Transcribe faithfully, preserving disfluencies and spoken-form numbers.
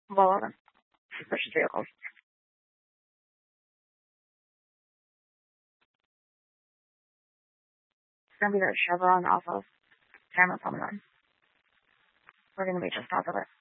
below them. Suspicious vehicles. It's gonna be that Chevron off of Cameron Promenade. We're gonna be just south of it.